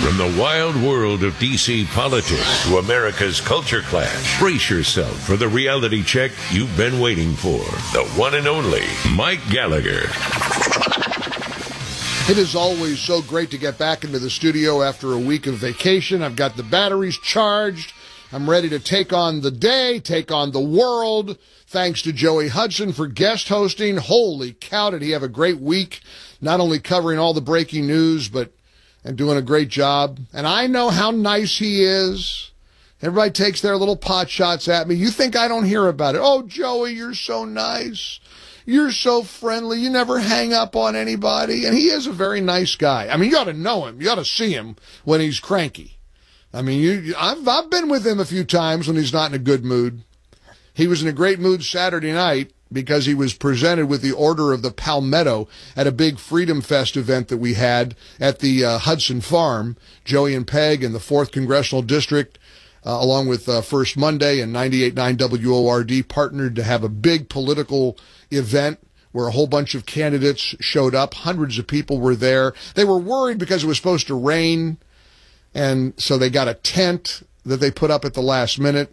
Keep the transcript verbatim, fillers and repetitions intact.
From the wild world of D C politics to America's culture clash, brace yourself for the reality check you've been waiting for. The one and only Mike Gallagher. It is always so great to get back into the studio after a week of vacation. I've got the batteries charged. I'm ready to take on the day, take on the world. Thanks to Joey Hudson for guest hosting. Holy cow, did he have a great week, not only covering all the breaking news, but and doing a great job. And I know how nice he is. Everybody takes their little pot shots at me. You think I don't hear about it? Oh, Joey, you're so nice. You're so friendly. You never hang up on anybody. And he is a very nice guy. I mean, you ought to know him. You ought to see him when he's cranky. I mean, you, I've, I've been with him a few times when he's not in a good mood. He was in a great mood Saturday night because he was presented with the Order of the Palmetto at a big Freedom Fest event that we had at the uh, Hudson Farm. Joey and Peg in the fourth Congressional District, uh, along with uh, First Monday and ninety-eight point nine W O R D, partnered to have a big political event where a whole bunch of candidates showed up. Hundreds of people were there. They were worried because it was supposed to rain, and so they got a tent that they put up at the last minute.